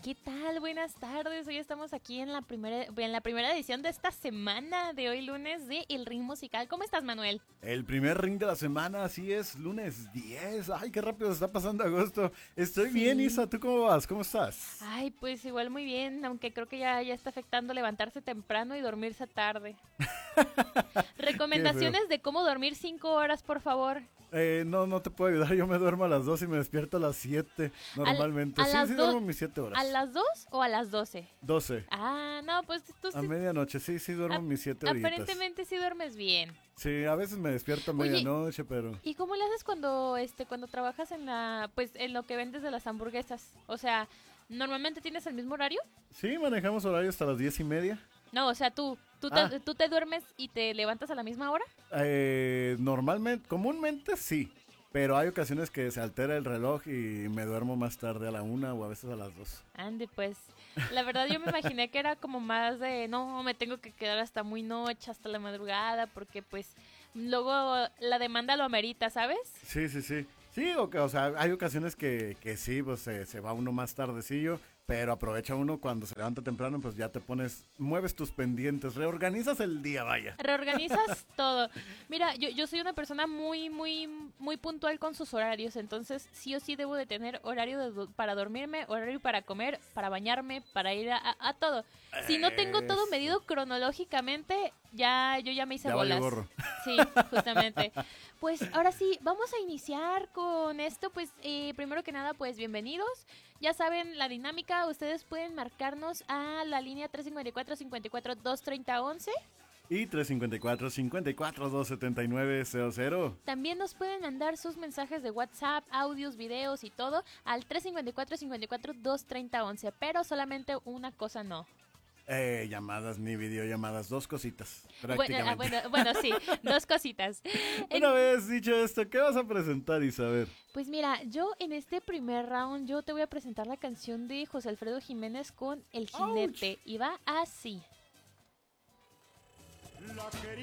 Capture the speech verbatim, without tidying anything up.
¿Qué tal? Buenas tardes. Hoy estamos aquí en la primera en la primera edición de esta semana de hoy lunes de El Ring Musical. ¿Cómo estás, Manuel? El primer ring de la semana, así es, lunes diez. Ay, qué rápido se está pasando agosto. Estoy Sí. bien, Isa. ¿Tú cómo vas? ¿Cómo estás? Ay, pues igual muy bien, aunque creo que ya, ya está afectando levantarse temprano y dormirse tarde. Recomendaciones de cómo dormir cinco horas, por favor. Eh, no, no te puedo ayudar. Yo me duermo a las dos y me despierto a las siete normalmente. Al- a sí, las sí, do- duermo mis siete horas. ¿A las dos o a las doce? doce. Ah, no, pues tú A sí- medianoche, sí, sí, duermo ap- mis siete horitas. aparentemente sí duermes bien. Sí, a veces me despierto a Oye, medianoche, pero... ¿Y cómo le haces cuando este cuando trabajas en la pues en lo que vendes de las hamburguesas? O sea, ¿normalmente tienes el mismo horario? Sí, manejamos horario hasta las diez y media. No, o sea, tú tú te, Ah. tú te duermes y te levantas a la misma hora? Eh, normalmente, comúnmente sí. Pero hay ocasiones que se altera el reloj y me duermo más tarde a la una o a veces a las dos. Ande, pues. La verdad yo me imaginé que era como más de, no, me tengo que quedar hasta muy noche, hasta la madrugada, porque pues luego la demanda lo amerita, ¿sabes? Sí, sí, sí. Sí, o, que- o sea, hay ocasiones que, que sí, pues se, se va uno más tardecillo, pero aprovecha uno cuando se levanta temprano, pues ya te pones, mueves tus pendientes, reorganizas el día, vaya. Reorganizas todo. Mira, yo, yo soy una persona muy, muy, muy puntual con sus horarios, entonces sí o sí debo de tener horario de do- para dormirme, horario para comer, para bañarme, para ir a, a- a todo. Si no tengo todo Eso. medido cronológicamente, ya yo ya me hice Ya valió bolas. gorro. Sí, justamente. Pues ahora sí, vamos a iniciar con esto. Pues eh, primero que nada, pues bienvenidos. Ya saben la dinámica, ustedes pueden marcarnos a la línea tres cinco cuatro, cinco cuatro, dos tres cero, once. Y tres cinco cuatro, cinco cuatro, dos siete nueve cero cero. También nos pueden mandar sus mensajes de WhatsApp, audios, videos y todo al tres cinco cuatro, cinco cuatro, dos tres cero, once. Pero solamente una cosa no. Eh, llamadas ni videollamadas, dos cositas, Bueno, prácticamente. ah, bueno, bueno, sí, dos cositas. En- Una vez dicho esto, ¿qué vas a presentar, Isabel? Pues mira, yo en este primer round yo te voy a presentar la canción de José Alfredo Jiménez con El Jinete. Y va así. La quería